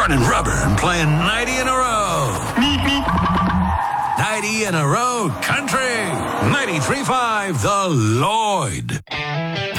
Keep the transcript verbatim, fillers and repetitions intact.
burning rubber and playing ninety in a row. ninety in a row country. ninety-three point five The Lloyd.